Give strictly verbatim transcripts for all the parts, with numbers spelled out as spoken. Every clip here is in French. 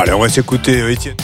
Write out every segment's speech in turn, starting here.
Allez, on va s'écouter euh, Étienne.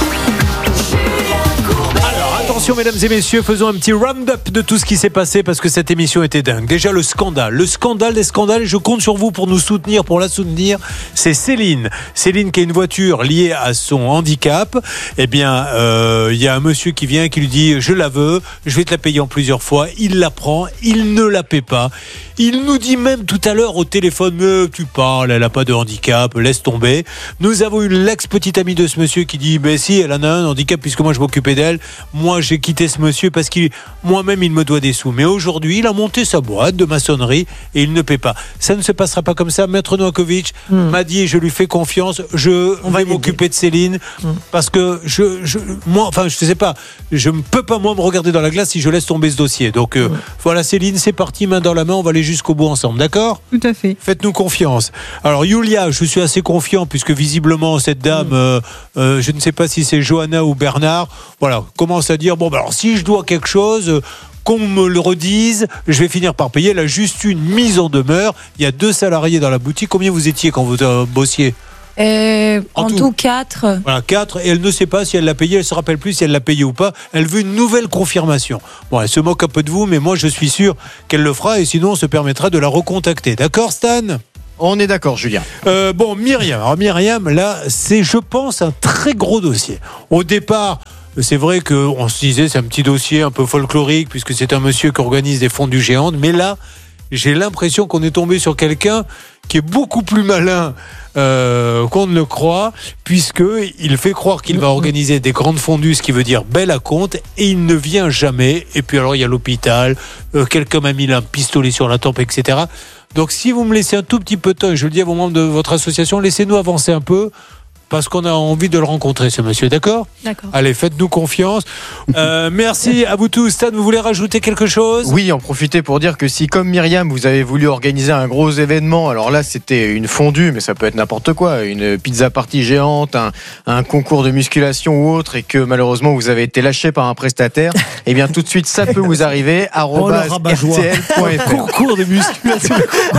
Attention mesdames et messieurs, faisons un petit round-up de tout ce qui s'est passé parce que cette émission était dingue. Déjà le scandale, le scandale des scandales, et je compte sur vous pour nous soutenir, pour la soutenir. C'est Céline, Céline qui a une voiture liée à son handicap. Eh bien, il euh, y a un monsieur qui vient qui lui dit je la veux, je vais te la payer en plusieurs fois. Il la prend, il ne la paie pas. Il nous dit même tout à l'heure au téléphone mais tu parles, elle n'a pas de handicap, laisse tomber. Nous avons eu l'ex-petite amie de ce monsieur qui dit mais si, elle en a un handicap puisque moi je m'occupais d'elle. Moi j'ai quitté ce monsieur parce qu'il moi-même il me doit des sous. Mais aujourd'hui il a monté sa boîte de maçonnerie et il ne paie pas. Ça ne se passera pas comme ça. Maître Novakovic hmm. m'a dit je lui fais confiance, je On vais m'occuper de Céline hmm. parce que je, je moi enfin je sais pas, je ne peux pas moi me regarder dans la glace si je laisse tomber ce dossier. Donc euh, hmm. voilà Céline, c'est parti, main dans la main, on va aller jusqu'au bout ensemble, d'accord ? Tout à fait. Faites-nous confiance. Alors Yulia, je suis assez confiant puisque visiblement cette dame, mmh. euh, euh, je ne sais pas si c'est Johanna ou Bernard, voilà, commence à dire bon, bah alors si je dois quelque chose, euh, qu'on me le redise, je vais finir par payer. Elle a juste une mise en demeure. Il y a deux salariés dans la boutique. Combien vous étiez quand vous euh, bossiez ? Euh, en, en tout, tout quatre. Voilà, quatre. Et elle ne sait pas si elle l'a payé, elle ne se rappelle plus si elle l'a payé ou pas. Elle veut une nouvelle confirmation. Bon, elle se moque un peu de vous, mais moi je suis sûr qu'elle le fera et sinon on se permettra de la recontacter. D'accord, Stan ? On est d'accord, Julien. Euh, bon, Myriam. Alors, Myriam, là, c'est, je pense, un très gros dossier. Au départ, c'est vrai qu'on se disait c'est un petit dossier un peu folklorique puisque c'est un monsieur qui organise des fondues géantes. Mais là, j'ai l'impression qu'on est tombé sur quelqu'un qui est beaucoup plus malin euh, qu'on ne le croit, puisqu'il fait croire qu'il va organiser des grandes fondues, ce qui veut dire belle à compte, et il ne vient jamais. Et puis alors il y a l'hôpital, euh, quelqu'un m'a mis un pistolet sur la tempe, et cetera. Donc si vous me laissez un tout petit peu de temps, et je le dis à vos membres de votre association, laissez-nous avancer un peu, parce qu'on a envie de le rencontrer, ce monsieur, d'accord ? D'accord. Allez, faites-nous confiance. Euh, merci à vous tous. Stan, vous voulez rajouter quelque chose ? Oui, en profiter pour dire que si, comme Myriam, vous avez voulu organiser un gros événement, alors là, c'était une fondue, mais ça peut être n'importe quoi, une pizza party géante, un, un concours de musculation ou autre, et que malheureusement, vous avez été lâché par un prestataire, eh bien, tout de suite, ça peut vous arriver, arobase r t l point f r. Concours de musculation.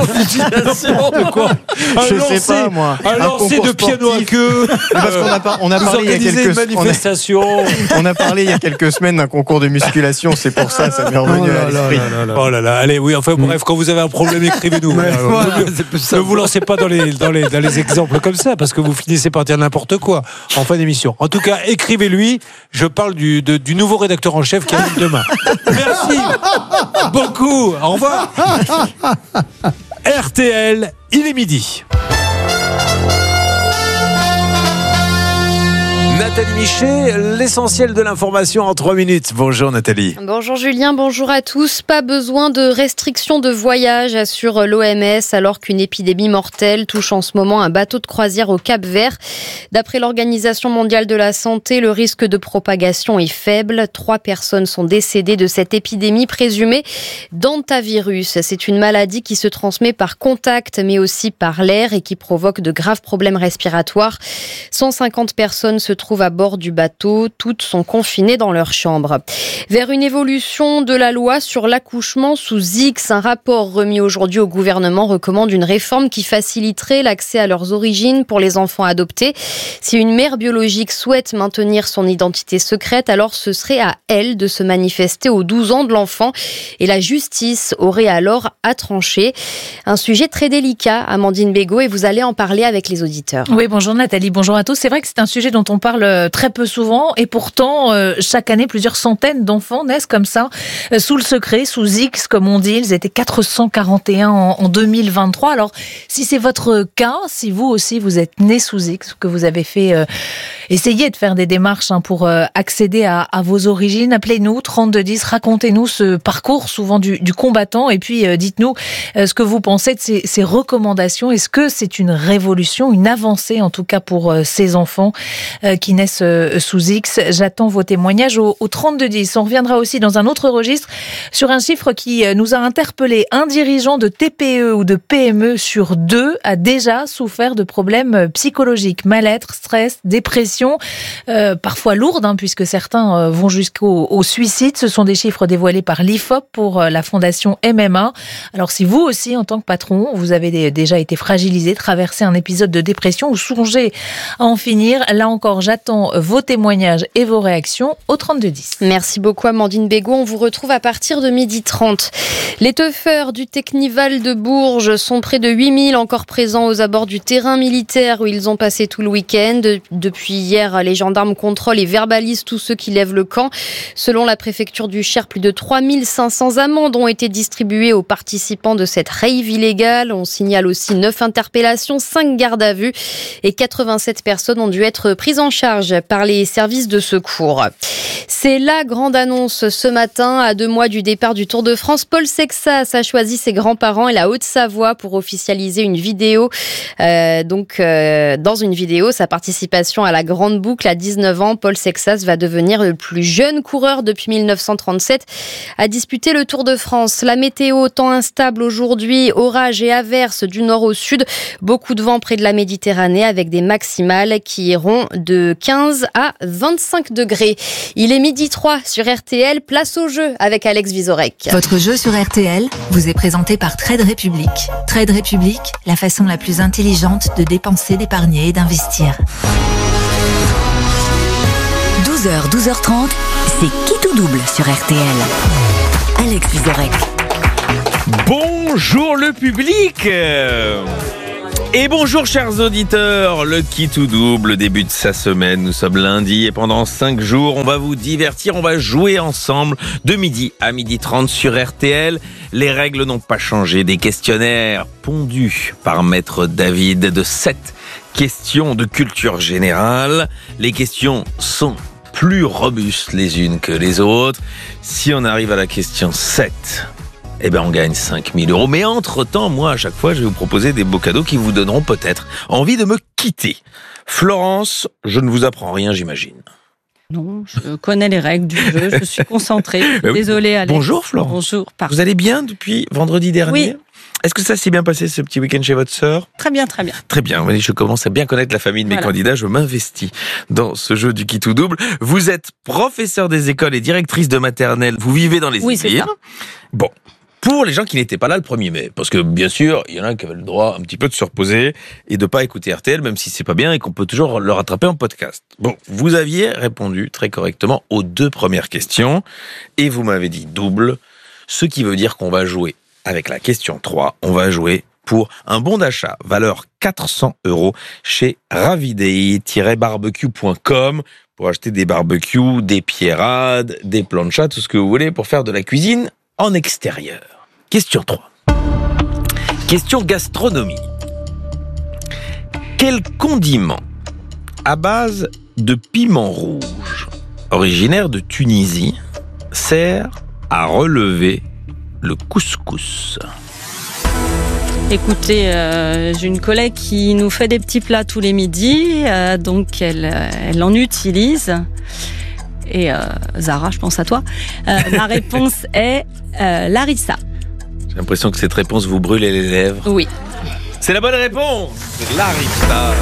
N'importe quoi. Je ne sais pas, moi. Un lancer de piano à queue. Parce qu'on a, par, on a vous parlé il y a quelques manifestations. On a, on a parlé il y a quelques semaines d'un concours de musculation, c'est pour ça, ça m'est revenu oh là à l'esprit. Là là là. Oh là là, allez, oui, enfin bref, quand vous avez un problème, écrivez-nous. Ouais, voilà, ne vous lancez pas dans les, dans, les, dans les exemples comme ça, parce que vous finissez par dire n'importe quoi en fin d'émission. En tout cas, écrivez-lui. Je parle du, de, du nouveau rédacteur en chef qui arrive demain. Merci beaucoup. Au revoir. R T L, il est midi. Nathalie Michet, l'essentiel de l'information en trois minutes. Bonjour Nathalie. Bonjour Julien, bonjour à tous. Pas besoin de restrictions de voyage, assure l'O M S, alors qu'une épidémie mortelle touche en ce moment un bateau de croisière au Cap-Vert. D'après l'Organisation mondiale de la santé, le risque de propagation est faible. Trois personnes sont décédées de cette épidémie présumée d'hantavirus. C'est une maladie qui se transmet par contact, mais aussi par l'air et qui provoque de graves problèmes respiratoires. cent cinquante personnes se trouvent à bord du bateau. Toutes sont confinées dans leur chambre. Vers une évolution de la loi sur l'accouchement sous X, un rapport remis aujourd'hui au gouvernement recommande une réforme qui faciliterait l'accès à leurs origines pour les enfants adoptés. Si une mère biologique souhaite maintenir son identité secrète, alors ce serait à elle de se manifester aux douze ans de l'enfant et la justice aurait alors à trancher. Un sujet très délicat, Amandine Bégaud, et vous allez en parler avec les auditeurs. Oui, bonjour Nathalie, bonjour à tous. C'est vrai que c'est un sujet dont on parle très peu souvent et pourtant euh, chaque année plusieurs centaines d'enfants naissent comme ça euh, sous le secret, sous X comme on dit. Ils étaient quatre cent quarante et un en, en deux mille vingt-trois. Alors si c'est votre cas, si vous aussi vous êtes né sous X, que vous avez fait euh, essayer de faire des démarches hein, pour euh, accéder à, à vos origines, appelez-nous trente-deux dix, racontez-nous ce parcours souvent du, du combattant et puis euh, dites-nous euh, ce que vous pensez de ces, ces recommandations. Est-ce que c'est une révolution, une avancée en tout cas pour euh, ces enfants euh, qui Inès sous X. J'attends vos témoignages au, au trente-deux dix. On reviendra aussi dans un autre registre sur un chiffre qui nous a interpellés. Un dirigeant de T P E ou de P M E sur deux a déjà souffert de problèmes psychologiques, mal-être, stress, dépression, euh, parfois lourdes, hein, puisque certains vont jusqu'au au suicide. Ce sont des chiffres dévoilés par l'I F O P pour la fondation M M A. Alors si vous aussi, en tant que patron, vous avez déjà été fragilisé, traversé un épisode de dépression ou songez à en finir, là encore, j'attends vos témoignages et vos réactions au trente-deux dix. Merci beaucoup Amandine Bégaud. On vous retrouve à partir de midi trente. Les teufeurs du Technival de Bourges sont près de huit mille encore présents aux abords du terrain militaire où ils ont passé tout le week-end. Depuis hier, les gendarmes contrôlent et verbalisent tous ceux qui lèvent le camp. Selon la préfecture du Cher, plus de trois mille cinq cents amendes ont été distribuées aux participants de cette rave illégale. On signale aussi neuf interpellations, cinq gardes à vue et quatre-vingt-sept personnes ont dû être prises en charge par les services de secours. C'est la grande annonce ce matin. À deux mois du départ du Tour de France, Paul Sexas a choisi ses grands-parents et la Haute-Savoie pour officialiser une vidéo. Euh, donc, euh, dans une vidéo, sa participation à la Grande Boucle à dix-neuf ans, Paul Sexas va devenir le plus jeune coureur depuis mille neuf cent trente-sept à disputer le Tour de France. La météo, temps instable aujourd'hui, orages et averses du nord au sud. Beaucoup de vent près de la Méditerranée avec des maximales qui iront de quinze à vingt-cinq degrés. Il est midi trois sur R T L, place au jeu avec Alex Vizorek. Votre jeu sur R T L vous est présenté par Trade Republic. Trade Republic, la façon la plus intelligente de dépenser, d'épargner et d'investir. douze heures, douze heures trente, c'est qui tout double sur R T L. Alex Vizorek. Bonjour le public et bonjour chers auditeurs. Le qui tout double débute sa semaine. Nous sommes lundi et pendant cinq jours, on va vous divertir, on va jouer ensemble de midi à midi trente sur R T L. Les règles n'ont pas changé. Des questionnaires pondus par Maître David de sept questions de culture générale. Les questions sont plus robustes les unes que les autres. Si on arrive à la question sept, eh ben on gagne cinq mille euros. Mais entre-temps, moi, à chaque fois, je vais vous proposer des beaux cadeaux qui vous donneront peut-être envie de me quitter. Florence, je ne vous apprends rien, j'imagine. Non, je connais les règles du jeu, je suis concentrée. Désolée, Alex. Bonjour, Florence. Bonjour. Pardon. Vous allez bien depuis vendredi dernier ? Oui. Est-ce que ça s'est bien passé ce petit week-end chez votre sœur ? Très bien, très bien. Très bien, oui, je commence à bien connaître la famille de mes Voilà. candidats, je m'investis dans ce jeu du qui tout double. Vous êtes professeur des écoles et directrice de maternelle, vous vivez dans les Oui, c'est Yvelines. ça. Bon, pour les gens qui n'étaient pas là le premier mai, parce que bien sûr, il y en a qui avaient le droit un petit peu de se reposer et de pas écouter R T L, même si c'est pas bien et qu'on peut toujours le rattraper en podcast. Bon, vous aviez répondu très correctement aux deux premières questions et vous m'avez dit double, ce qui veut dire qu'on va jouer avec la question trois, on va jouer pour un bon d'achat valeur quatre cents euros chez ravidei tiret barbecue point com pour acheter des barbecues, des pierrades, des planchas, tout ce que vous voulez pour faire de la cuisine en extérieur. Question trois. Question gastronomie. Quel condiment à base de piment rouge, originaire de Tunisie, sert à relever le couscous? Écoutez, euh, j'ai une collègue qui nous fait des petits plats tous les midis, euh, donc elle, elle en utilise. Et euh, Zara, je pense à toi. Euh, ma réponse est euh, Larissa. J'ai l'impression que cette réponse vous brûle les lèvres. Oui. C'est la bonne réponse. C'est Larissa.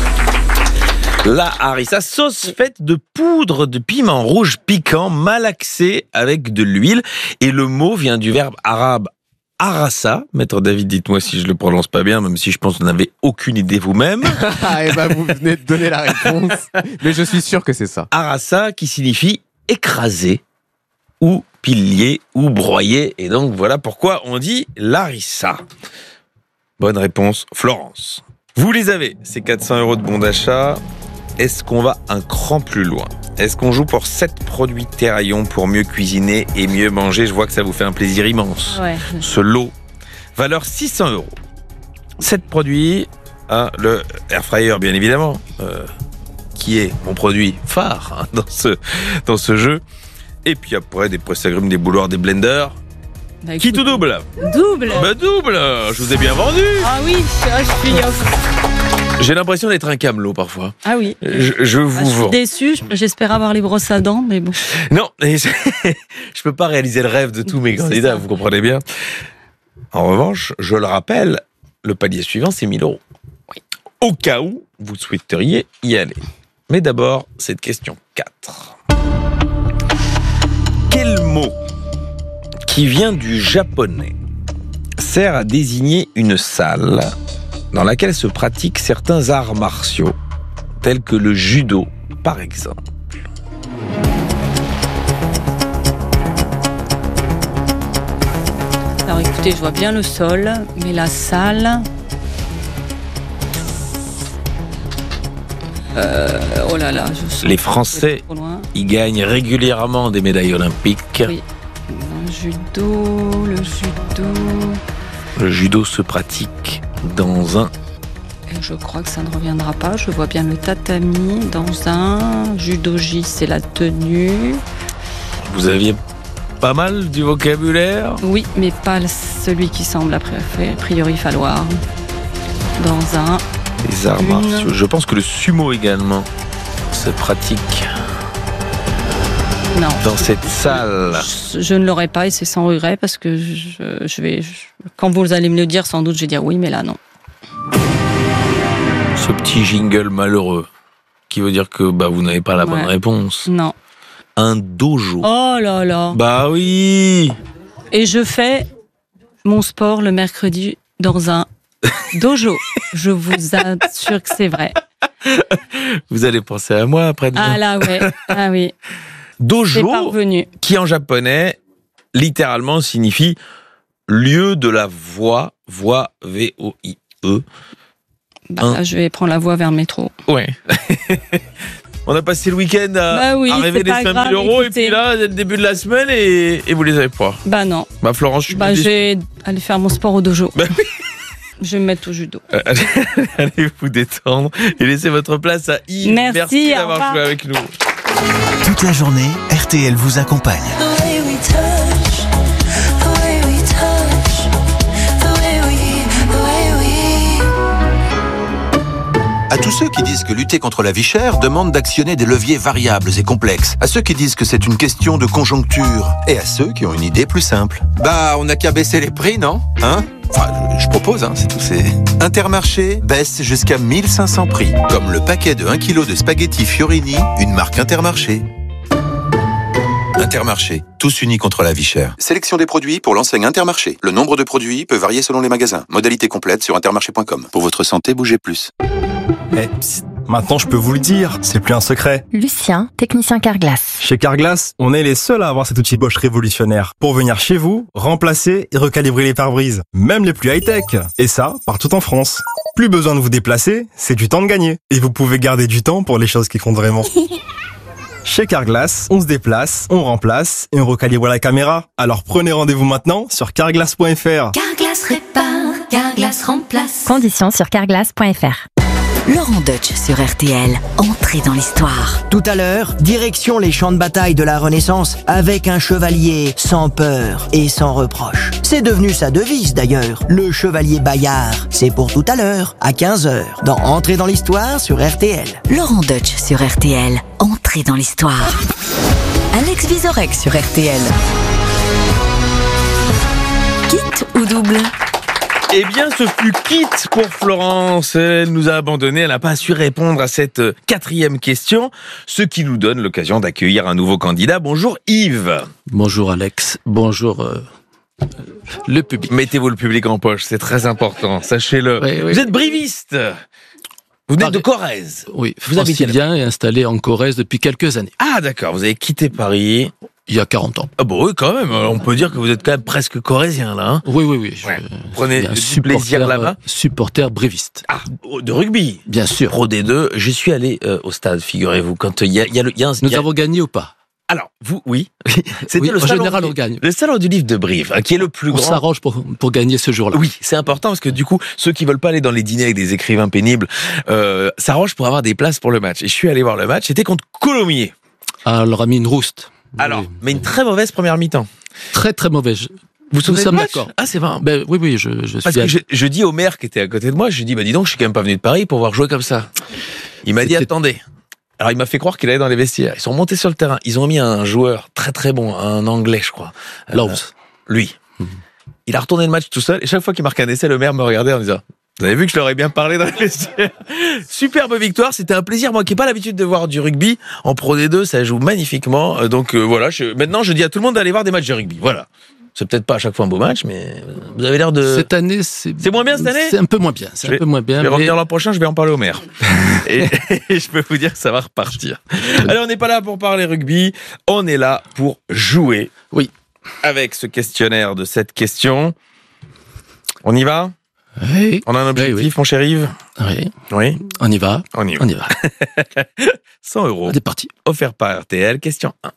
La harissa, sauce faite de poudre de piment rouge piquant, malaxé avec de l'huile. Et le mot vient du verbe arabe harassa. Maître David, dites-moi si je le prononce pas bien, même si je pense que vous n'avez aucune idée vous-même. Ah, et ben vous venez de donner la réponse, mais je suis sûr que c'est ça. Harassa qui signifie écraser ou pilier ou broyer. Et donc voilà pourquoi on dit larissa. Bonne réponse, Florence. Vous les avez, ces quatre cents euros de bon d'achat. Est-ce qu'on va un cran plus loin ? Est-ce qu'on joue pour sept produits Terraillon pour mieux cuisiner et mieux manger ? Je vois que ça vous fait un plaisir immense. Ouais. Ce lot, valeur six cents euros. sept produits, hein, le air fryer bien évidemment, euh, qui est mon produit phare hein, dans, ce, dans ce jeu. Et puis après, des presse-agrumes, des bouloirs, des blenders. Bah, Qui écoute, tout double ? Double. Bah double, je vous ai bien vendu. Ah oui, je suis off. J'ai l'impression d'être un camelot parfois. Ah oui. Je, je vous Ah, je suis vends. déçue, j'espère avoir les brosses à dents, mais bon. Non, et je je peux pas réaliser le rêve de tous mes C'est candidats, ça. vous comprenez bien. En revanche, je le rappelle, le palier suivant, c'est mille euros. Au cas où vous souhaiteriez y aller. Mais d'abord, cette question quatre. Quel mot qui vient du japonais sert à désigner une salle dans laquelle se pratiquent certains arts martiaux, tels que le judo, par exemple? Alors écoutez, je vois bien le sol, mais la salle... Euh, oh là là, je sens Les que Français, c'est trop loin. ils gagnent régulièrement des médailles olympiques. Oui. Le judo, le judo... Le judo se pratique dans un... Et je crois que ça ne reviendra pas. Je vois bien le tatami dans un judogi, c'est la tenue. Vous aviez pas mal du vocabulaire. Oui, mais pas celui qui semble a priori falloir. Dans un... Les arts Une. martiaux. Je pense que le sumo également se pratique Non. dans cette salle. Je, je ne l'aurai pas et c'est sans regret parce que je, je vais... je- quand vous allez me le dire, sans doute, je vais dire oui, mais là, non. Ce petit jingle malheureux qui veut dire que bah, vous n'avez pas la bonne Ouais. réponse. Non. Un dojo. Oh là là. Bah oui. Et je fais mon sport le mercredi dans un dojo. Je vous assure que c'est vrai. Vous allez penser à moi après-demain. Ah là, ouais. Ah oui. C'est Dojo, parvenu. qui en japonais, littéralement signifie lieu de la voix, voix V O I E. Bah, Un. là, je vais prendre la voie vers le métro. Ouais. On a passé le week-end à, Bah oui, à rêver c'est des pas cinq mille grave, euros écoutez. et puis là, c'est le début de la semaine et, et vous les avez pas. Bah non. Bah Florence, je suis Bah, déçu. je vais aller faire mon sport au dojo. Bah oui. Je vais me mettre au judo. Euh, allez, allez vous détendre et laissez votre place à Yves. Merci, au d'avoir revoir. joué avec nous. Toute la journée, R T L vous accompagne. À tous ceux qui disent que lutter contre la vie chère demande d'actionner des leviers variables et complexes. À ceux qui disent que c'est une question de conjoncture. Et à ceux qui ont une idée plus simple. Bah, on n'a qu'à baisser les prix, non? Hein? Enfin, je, je propose, hein, c'est tout. C'est... Intermarché baisse jusqu'à mille cinq cents prix. Comme le paquet de un kilo de spaghettis Fiorini, une marque Intermarché. Intermarché, tous unis contre la vie chère. Sélection des produits pour l'enseigne Intermarché. Le nombre de produits peut varier selon les magasins. Modalité complète sur intermarché point com. Pour votre santé, bougez plus. Eh, psst, maintenant je peux vous le dire, c'est plus un secret. Lucien, technicien Carglass. Chez Carglass, on est les seuls à avoir cet outil Bosch révolutionnaire pour venir chez vous, remplacer et recalibrer les pare-brises, même les plus high-tech. Et ça, partout en France. Plus besoin de vous déplacer, c'est du temps de gagner. Et vous pouvez garder du temps pour les choses qui comptent vraiment. Chez Carglass, on se déplace, on remplace et on recalibre la caméra. Alors prenez rendez-vous maintenant sur carglass point f r. Carglass répare, Carglass remplace. Conditions sur carglass point f r. Laurent Deutsch sur R T L, entrée dans l'histoire. Tout à l'heure, direction les champs de bataille de la Renaissance avec un chevalier sans peur et sans reproche. C'est devenu sa devise d'ailleurs, le chevalier Bayard. C'est pour tout à l'heure, à quinze heures, dans Entrée dans l'histoire sur R T L. Laurent Deutsch sur R T L, entrée dans l'histoire. Alex Vizorek sur R T L. Quitte ou double? Eh bien, ce fut quitte pour Florence. Elle nous a abandonnés. Elle n'a pas su répondre à cette quatrième question, ce qui nous donne l'occasion d'accueillir un nouveau candidat. Bonjour Yves. Bonjour Alex. Bonjour euh, le public. Mettez-vous le public en poche, c'est très important. Sachez-le. Oui, oui. Vous êtes briviste. Vous venez Ah, de Corrèze. Oui, Vous habitez francilien et installé en Corrèze depuis quelques années. Ah d'accord, vous avez quitté Paris. Il y a quarante ans. Ah bon, oui, quand même. On peut dire que vous êtes quand même presque corrézien, là. Hein. Oui, oui, oui. Je, ouais. Prenez un du plaisir là-bas. Supporter bréviste. Ah, de rugby. Bien sûr. Pro D deux. Je suis allé euh, au stade, figurez-vous, quand il y a, y a le... Y a un, Nous y a... avons gagné ou pas? Alors, vous, oui. C'était oui, le en salon général, du... on gagne. Le salon du livre de Brive, hein, qui est le plus on grand. On s'arrange pour, pour gagner ce jour-là. Oui, c'est important parce que du coup, ceux qui veulent pas aller dans les dîners avec des écrivains pénibles euh, s'arrangent pour avoir des places pour le match. Et je suis allé voir le match, c'était contre Colomiers. Ah, on leur a mis une rouste. Alors, oui. mais une très mauvaise première mi-temps. Très, très mauvaise. Vous vous Nous souvenez sommes du match? d'accord. Ah, c'est vrai. Ben, oui, oui, je, je Parce suis. que je, je dis au maire qui était à côté de moi, je lui dis, bah dis donc, je suis quand même pas venu de Paris pour voir jouer comme ça. Il m'a dit, C'était- attendez. Alors il m'a fait croire qu'il allait dans les vestiaires. Ils sont montés sur le terrain. Ils ont mis un joueur très très bon, un Anglais, je crois. Euh, Laws. lui. Il a retourné le match tout seul. Et chaque fois qu'il marquait un essai, le maire me regardait en disant, vous avez vu que je leur ai bien parlé dans les vestiaires. Superbe victoire. C'était un plaisir. Moi qui n'ai pas l'habitude de voir du rugby en Pro D deux, ça joue magnifiquement. Euh, Donc euh, voilà. Je, maintenant, je dis à tout le monde d'aller voir des matchs de rugby. Voilà. C'est peut-être pas à chaque fois un beau match, mais vous avez l'air de... Cette année, c'est. C'est moins bien cette année? C'est un peu moins bien. C'est Je un vais- peu moins bien. Je vais mais- revenir l'an prochain, je vais en parler au maire. et, et je peux vous dire que ça va repartir. Allez, on n'est pas là pour parler rugby, on est là pour jouer. Oui. Avec ce questionnaire de cette question. On y va? Oui. On a un objectif, Oui, oui. mon cher Yves? Oui. Oui. On y va. On y va. On y va. cent euros. C'est parti. Offert par R T L. Question un.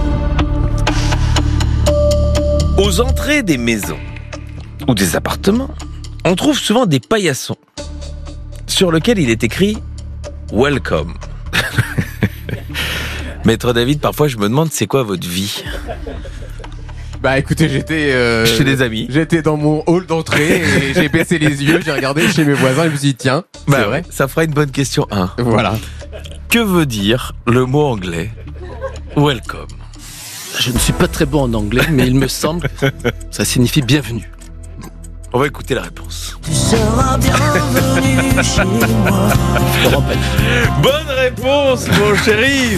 Aux entrées des maisons ou des appartements, on trouve souvent des paillassons sur lesquels il est écrit « Welcome ». Maître David, parfois je me demande c'est quoi votre vie? Bah écoutez, j'étais euh, Chez des amis. J'étais dans mon hall d'entrée et j'ai baissé les yeux, j'ai regardé chez mes voisins et je me suis dit tiens, c'est Bah vrai. ouais, ça fera une bonne question un. Voilà. Que veut dire le mot anglais « Welcome » Je ne suis pas très bon en anglais, mais il me semble que ça signifie bienvenue. On va écouter la réponse. Tu seras bienvenue chez moi. Laurent Pagny. Bonne réponse, mon chéri.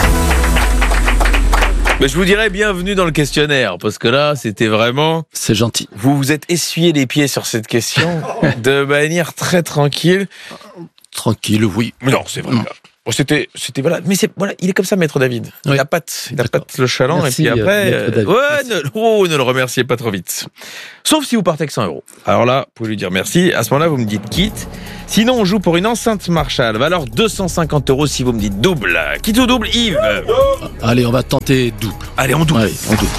Mais je vous dirais bienvenue dans le questionnaire, parce que là, c'était vraiment... C'est gentil. Vous vous êtes essuyé les pieds sur cette question de manière très tranquille. Tranquille, oui. Non, c'est vrai. Bon, c'était, c'était voilà. Mais c'est voilà, il est comme ça, Maître David. Oui. Il a pas, il a pas le chaland Merci, et puis après, euh, Maître David. ouais, ne, oh, ne le remerciez pas trop vite. Sauf si vous partez avec cent euros. Alors là, vous pouvez lui dire merci. À ce moment-là, vous me dites quitte. Sinon, on joue pour une enceinte Marshall, valeur deux cent cinquante euros si vous me dites double. Quitte ou double, Yves? Allez, on va tenter double. Allez, on double. Allez, on double.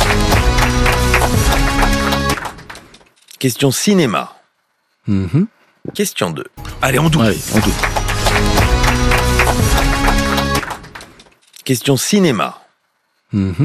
Question cinéma. Mm-hmm. Question deux. Allez, on double. Allez, on double. Question cinéma. Mm-hmm.